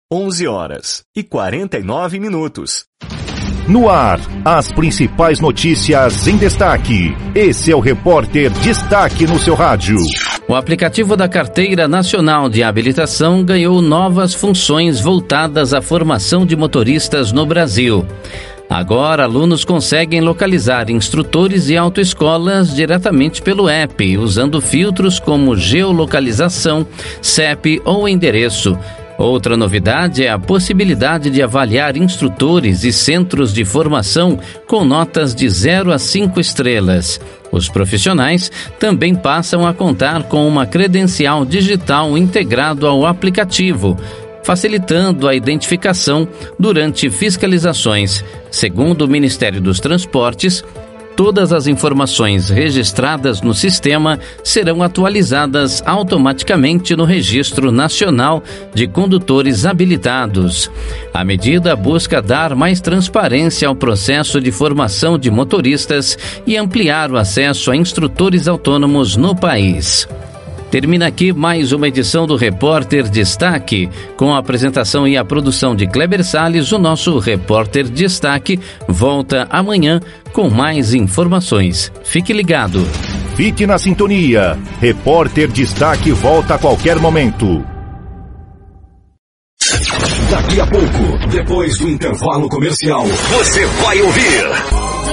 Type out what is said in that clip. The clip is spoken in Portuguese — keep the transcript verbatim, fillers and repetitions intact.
onze horas e quarenta e nove minutos. No ar, as principais notícias em destaque. Esse é o Repórter Destaque no seu rádio. O aplicativo da Carteira Nacional de Habilitação ganhou novas funções voltadas à formação de motoristas no Brasil. Agora, alunos conseguem localizar instrutores e autoescolas diretamente pelo app, usando filtros como geolocalização, C E P ou endereço. Outra novidade é a possibilidade de avaliar instrutores e centros de formação com notas de zero a cinco estrelas. Os profissionais também passam a contar com uma credencial digital integrado ao aplicativo, facilitando a identificação durante fiscalizações. Segundo o Ministério dos Transportes, todas as informações registradas no sistema serão atualizadas automaticamente no Registro Nacional de Condutores Habilitados. A medida busca dar mais transparência ao processo de formação de motoristas e ampliar o acesso a instrutores autônomos no país. Termina aqui mais uma edição do Repórter Destaque. Com a apresentação e a produção de Kleber Salles, o nosso Repórter Destaque volta amanhã com mais informações. Fique ligado. Fique na sintonia. Repórter Destaque volta a qualquer momento. Daqui a pouco, depois do intervalo comercial, você vai ouvir